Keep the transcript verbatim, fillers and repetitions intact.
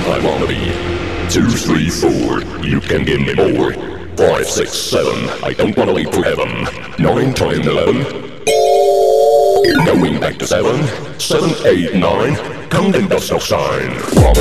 I wanna be. Two, three, four, you can give me more. Five, six, seven, I don't wanna leave for heaven. Nine, ten, eleven, going back to seven. Seven, eight, nine, counting does no sign.